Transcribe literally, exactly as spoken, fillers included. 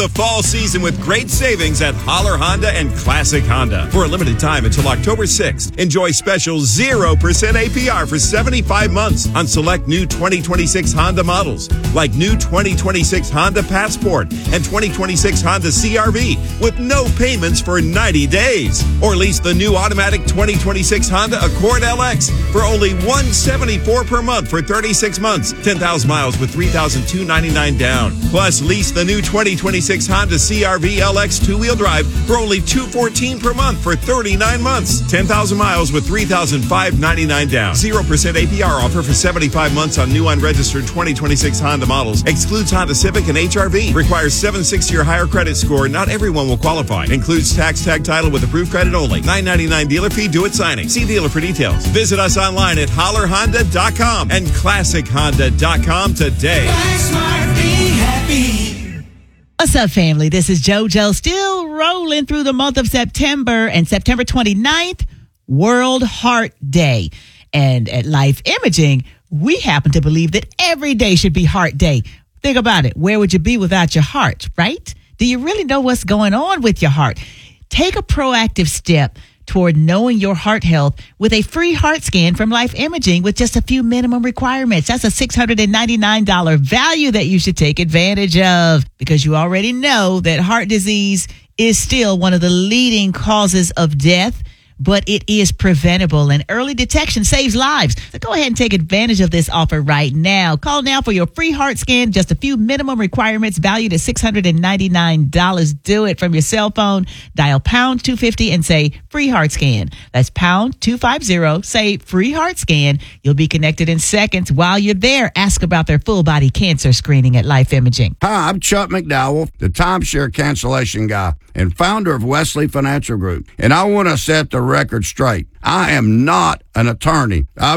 The fall season with great savings at Holler Honda and Classic Honda. For a limited time until October sixth, enjoy special zero percent A P R for seventy-five months on select new twenty twenty-six Honda models, like new twenty twenty-six Honda Passport and twenty twenty-six Honda C R V with no payments for ninety days. Or lease the new automatic twenty twenty-six Honda Accord L X for only one hundred seventy-four dollars per month for thirty-six months, ten thousand miles with three thousand two hundred ninety-nine dollars down. Plus, lease the new twenty twenty-six Honda C R V L X two-wheel drive for only two hundred fourteen dollars per month for thirty-nine months. ten thousand miles with three thousand five hundred ninety-nine dollars down. zero percent A P R offer for seventy-five months on new unregistered twenty twenty-six Honda models. Excludes Honda Civic and H R V. Requires seven sixty or higher credit score. Not everyone will qualify. Includes tax tag title with approved credit only. nine ninety-nine dealer fee due at signing. See dealer for details. Visit us online at holler honda dot com and classic honda dot com today. What's up, family? This is JoJo, still rolling through the month of September, and September twenty-ninth, World Heart Day. And at Life Imaging, we happen to believe that every day should be Heart Day. Think about it. Where would you be without your heart, right? Do you really know what's going on with your heart? Take a proactive step toward knowing your heart health with a free heart scan from Life Imaging with just a few minimum requirements. That's a six hundred ninety-nine dollars value that you should take advantage of, because you already know that heart disease is still one of the leading causes of death, but it is preventable, and early detection saves lives. So go ahead and take advantage of this offer right now. Call now for your free heart scan. Just a few minimum requirements valued at six hundred ninety-nine dollars. Do it from your cell phone. Dial pound two fifty and say free heart scan. That's pound two fifty, say free heart scan. You'll be connected in seconds. While you're there, ask about their full body cancer screening at Life Imaging. Hi, I'm Chuck McDowell, the timeshare cancellation guy and founder of Wesley Financial Group. And I want to set the record straight. I am not an attorney. I've